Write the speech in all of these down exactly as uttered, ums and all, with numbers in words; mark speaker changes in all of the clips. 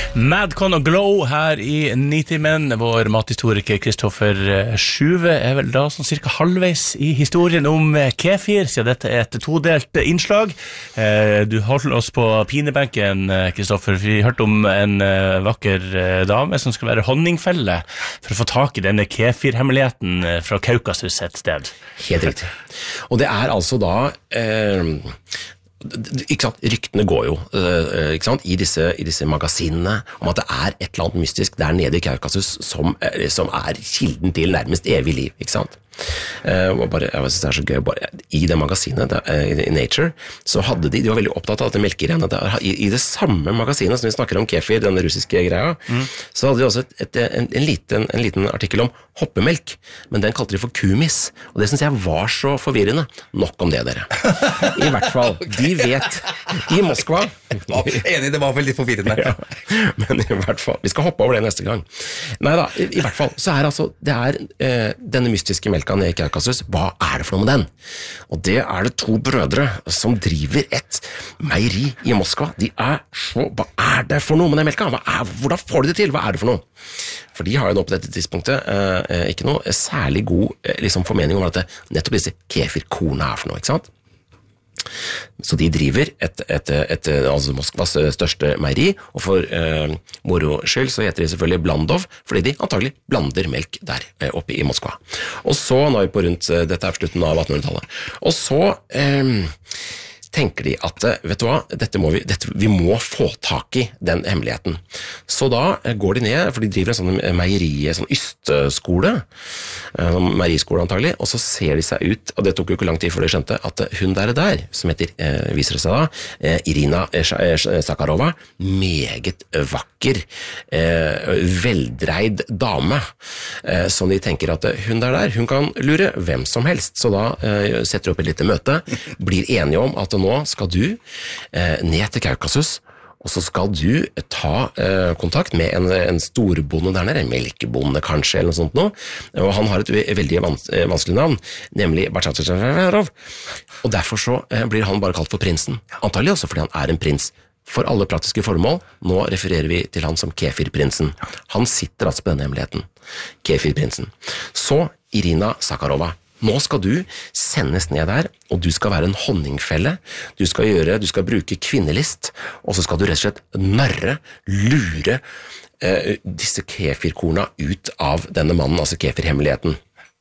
Speaker 1: Madcon og Glow her i Nitimen. Vår mathistoriker Kristoffer Sjuve er vel da sånn cirka halvveis i historien om kefir, siden dette er et todelt innslag. Du holder oss på pinebenken, Kristoffer. Vi hørte om en vakker dame som skal være honningfelle for å få tak i denne kefirhemmeligheten fra Kaukasus et sted.
Speaker 2: Helt riktig. Og det er altså da... Eh, ikke sant, ryktene går jo ikke sant, I, disse, i disse magasinene om at det er et eller annet mystisk der nede i Kaukasus som, som er kilden til nærmest evig liv, ikke sant? Uh, bare, jeg synes det er så gøy bare, I det magasinet der, uh, i Nature så hadde de, de var veldig opptatt av dette melkereiene der, i, I det samme magasinet som vi snakker om kefir, denne russiske greia mm. så hadde de også et, et, en, en, liten, en liten artikkel om hoppemelk, men den kalte de for kumis, og det synes jeg var så forvirrende. Nok om det, dere. I hvert fall, de vet I Moskva
Speaker 3: ja, enig, det var veldig forvirrende.
Speaker 2: Ja, men i hvert fall, vi skal hoppe over det neste gang. Neida, i, i hvert fall, så er altså, det er uh, denne mystiske melka nede I Kaukasus, hva er det for noe med den? Og det er det to brødre som driver et meieri I Moskva. De er så, hva er det for noe med den melka? Hva er, hvordan får de det til? Hva er det for noe? For de har jo nå på dette tidspunktet eh, ikke noe særlig god eh, liksom formening om at det nettopp disse kefirkornene er for noe, ikke sant? Så de driver et, et, et, et altså Moskvas største meieri, og for eh, moro skyld så heter de selvfølgelig Blandov, fordi de antagelig blander melk der eh, oppe I Moskva. Og så, nå er vi på rundt, dette er på slutten av attenhundretallet, og så eh, tenker de at, vet du hva, dette må vi, dette, vi må få tak I den hemmeligheten. Så da går de ned, for de driver en sånn meieri, en sånn ystskole, en meieriskole antagelig, og så ser de seg ut, og det tok jo ikke lang tid før de skjønte, at hun der der, som heter, eh, viser det seg da, eh, Irina Sakharova, meget vakker, eh, veldreid dame, eh, som de tenker at hun der der, hun kan lure hvem som helst. Så da eh, setter de opp et lite møte, blir enige om at nå skal du eh, ned til Kaukasus, og så skal du ta eh, kontakt med en, en storbonde der nede, en melkebonde kanskje, eller noe sånt nå. Og han har et veldig vans vanskelig navn, nemlig Bachatsjarov. Og derfor så eh, blir han bare kalt for prinsen. Antagelig også fordi han er en prins. For alle praktiske formål, nå refererer vi til han som kefirprinsen. Han sitter altså på denne hemmeligheten. Kefirprinsen. Så Irina Sakharova. Nå skal du sendes ned der, og du skal være en honningfelle. Du skal gjøre, du skal bruke kvinnelist, og så skal du rett og slett narre, lure eh, disse kefirkorna ut av denne mannen, altså kefirhemmeligheten.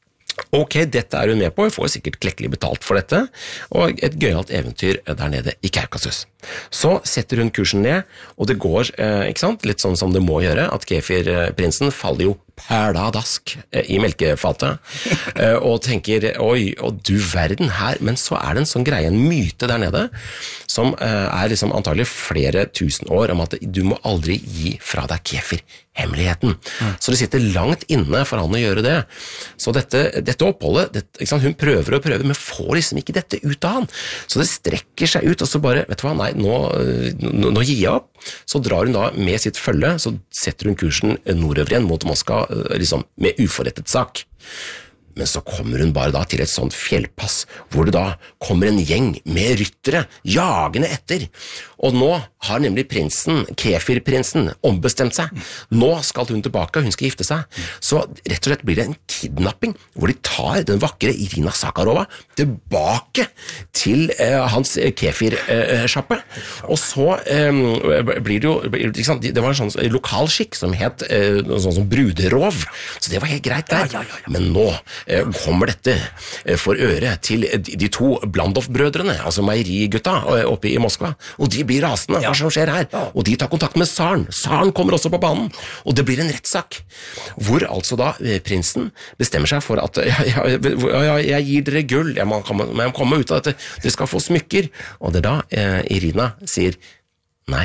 Speaker 2: Ok, dette er hun med på, hun får sikkert klekkelig betalt for dette, og et gøyalt eventyr der nede I Kaukasus. Så setter hun kursen ned, og det går, eh, ikke sant, litt sånn som det må gjøre, at kefirprinsen faller jo perladask I melkefatet, eh, og tenker, oi, og du verden her, men så er det en sånn greie, en myte der nede, som eh, er liksom antagelig flere tusen år, om at du må aldri gi fra deg kefirhemmeligheten. Mm. Så det sitter langt inne for han å gjøre det. Så dette, dette oppholdet, det, ikke sant, hun prøver og prøver, men får liksom ikke dette ut av han. Så det strekker seg ut, og så bare, vet du hva, nei, nå, nå, nå gir jeg opp. Så drar hun da med sitt følge, så setter hun kursen nordover igjen mot Moskva, liksom med uforrettet sak. Men så kommer hun bare da til et sånt fjellpass, hvor det da kommer en gjeng med ryttere, jagende etter. Og nå har nemlig prinsen, kefirprinsen, ombestemt seg. Nå skal hun tilbake, hun skal gifte seg. Så rett og slett blir det en kidnapping, hvor de tar den vakre Irina Sakharova tilbake til eh, hans kefirsjappe. Og så eh, blir det jo, ikke sant, det var en sånn lokal skikk som het eh, sånn som bruderov. Så det var helt greit der. Ja, ja, ja, ja. Men nå kommer dette for øre til de to Blandov-brødrene, altså meierigutta oppe I Moskva, og de blir rasende, hva som skjer her? Og de tar kontakt med Saren. Saren kommer også på banen, og det blir en rettssak, hvor altså da prinsen bestemmer seg for at ja, ja, ja, jeg gir dere gull, jeg må komme, jeg må komme ut av dette, dere skal få smykker, og det er da eh, Irina sier, nei,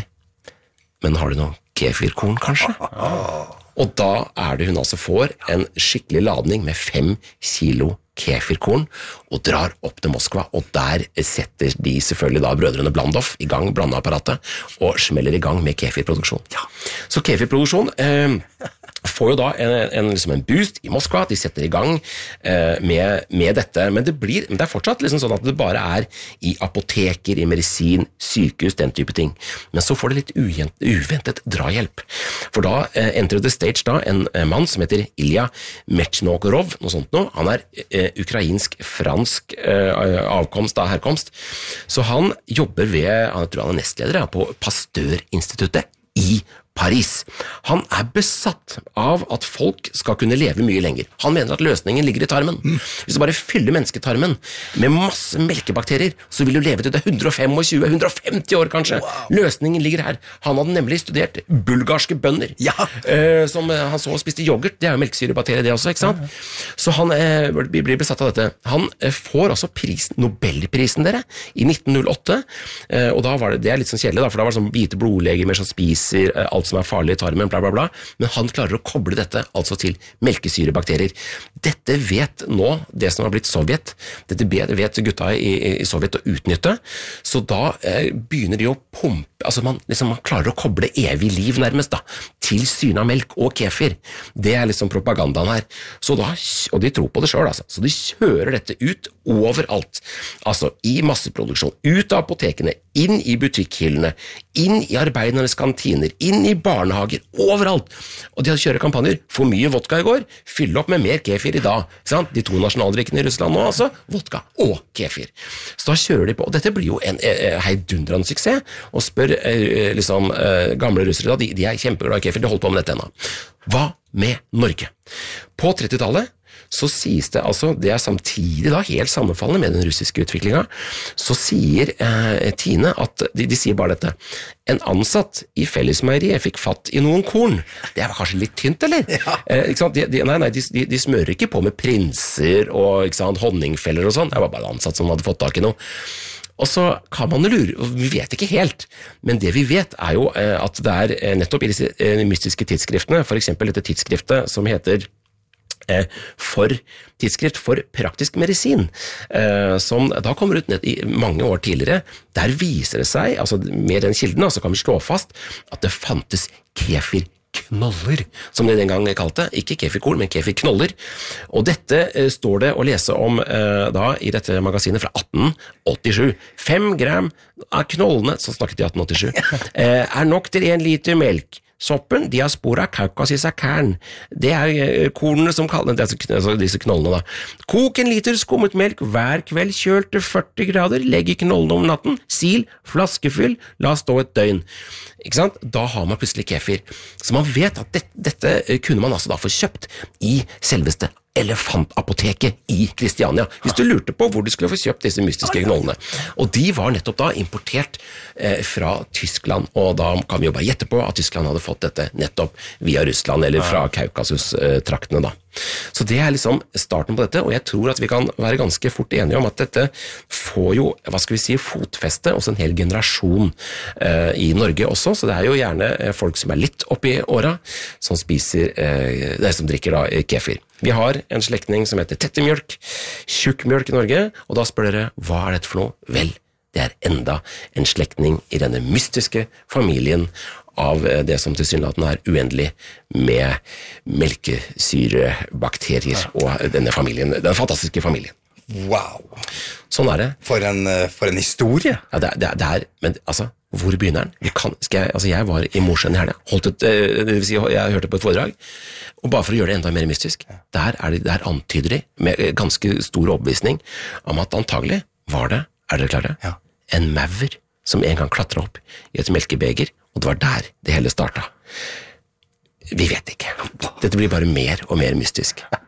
Speaker 2: men har du noe kefirkorn kanskje? Og da er det hun altså får en skikkelig ladning med fem kilo kefirkorn og drar opp til Moskva, og der setter de selvfølgelig da brødrene Blandov i gang blandeapparatet og smeller i gang med kefirproduksjon. Ja. Så kefirproduksjon eh, får jo da en, en, liksom en boost i Moskva, de setter i gang eh, med, med dette, men det, blir, men det er fortsatt liksom sånn at det bare er i apoteker, i medisin, sykehus, den type ting. Men så får det litt ugent, uventet drahjelp. For da eh, entrer the stage da en eh, mann som heter Ilja Mechnokorov, noe sånt nå. Han er eh, ukrainsk-fransk eh, avkomst, da, herkomst. Så han jobber ved, han tror han er nestleder ja, på Pasteur-instituttet i Paris. Han er besatt av at folk skal kunne leve mye lenger. Han mener at løsningen ligger i tarmen. Mm. Hvis du bare fyller mennesketarmen med masse melkebakterier, så vil du leve til det hundre og tjuefem til hundre og femti år kanskje. Wow. Løsningen ligger her. Han hadde nemlig studert bulgarske bønder, ja. eh, som han så spiste yoghurt. Det er jo melkesyrebakterier det også, ikke sant? Ja. Så han eh, blir besatt av dette. Han eh, får altså prisen, Nobelprisen dere, i nitten null åtte, eh, og da var det, det er litt sånn kjedelig da, for da var det sånn hvite blodlegemer som spiser eh, alt som er farlig i tarmen, bla bla bla, men han klarer å koble dette altså til melkesyrebakterier. Dette vet nå det som har blitt Sovjet, dette vet gutta i, i Sovjet å utnytte, så da eh, begynner de å pumpe, altså man, liksom, man klarer å koble evig liv nærmest da, til syna melk og kefir. Det er liksom propagandaen her. Så da, og de tror på det selv altså, så de kjører dette ut overalt, altså i masseproduksjon, ut av apotekene, inn i butikkhyllene, inn i arbeidernes kantiner, inn i barnehager, overalt. Og de kjører kampanjer, for mye vodka i går, fyll opp med mer kefir i dag. Sant? De to nasjonaldrikkene i Russland nå, altså, vodka og kefir. Så da kjører de på, og dette blir jo en eh, heidundrende suksess, og spør eh, liksom, eh, gamle russere da, de, de er kjempeglade i kefir, de holder på med dette ennå. Hva med Norge? På trettitallet så sies det, altså, det er samtidig da, helt sammenfallende med den russiske utviklingen, så sier eh, Tine at, de, de sier bare dette, en ansatt i Fellesmeieriet fikk fatt i noen korn. Det var kanskje litt tynt, eller? Ja. Eh, ikke sant? De, de, nei, nei, de, de, de smører ikke på med prinser og ikke sant, honningfeller og sånn, det var bare en ansatt som hadde fått tak i noe. Og så kan man lure, og vi vet ikke helt, men det vi vet er jo eh, at det er eh, nettopp i disse eh, mystiske tidsskriftene, for eksempel dette tidsskriftet som heter for tidsskrift for praktisk medisin, som da kommer ut ned i mange år tidligere. Der viser det seg, altså med den kilden, så kan vi slå fast at det fantes kefirknoller, som det den gang kalte, ikke kefirkorn, men kefirknoller. Og dette står det å lese om da i dette magasinet fra atten åttisju. Fem gram av knollene, som snakket i atten åttisju, er nok til en liter melk. Soppen, diaspora, Kaukasis er kern. Det er kornene som kaller, det er altså disse knollene da. Kok en liter skummet melk hver kveld, kjøl til førti grader, legg i knollene om natten, sil, flaskefyll, la stå et døgn. Ikke sant? Da har man plutselig kefir. Så man vet at dette, dette kunne man altså da få kjøpt i selveste elefantapoteket i Kristiania, hvis du lurte på hvor du skulle få kjøpt disse mystiske knollene. Og de var nettopp da importert eh, fra Tyskland, og da kan vi jo bare gjette på at Tyskland hadde fått dette nettopp via Russland, eller fra Kaukasus-traktene da. Så det er liksom starten på dette, og jeg tror at vi kan være ganske fort enige om at dette får jo, hva skal vi si, fotfeste hos en hel generasjon eh, i Norge også, så det er jo gjerne eh, folk som er litt oppi åra, som spiser, eh, det som drikker da kefir. Vi har en slektning som heter tettemjølk, tjukkmjølk i Norge, og da spør dere, hva er dette for noe? Vel, det er enda en slektning i denne mystiske familien av det som tilsynelatende er uendelig med melkesyrebakterier og denne familien, den fantastiske familien.
Speaker 3: Wow!
Speaker 2: Sånn er det.
Speaker 3: For en, for en historie!
Speaker 2: Ja, det, det, det er, men altså, hvor begynner den? Jeg, kan, skal jeg, altså, jeg var i Mosjøen i helgen, holdt et, det vil si, jeg hørte på et foredrag, og bare for å gjøre det enda mer mystisk, der, er det, der antyder de med ganske stor overbevisning om at antagelig var det, er dere klare? Ja. En maur som en gang klatret opp i et melkebeger, og det var der det hele startet. Vi vet ikke. Dette blir bare mer og mer mystisk.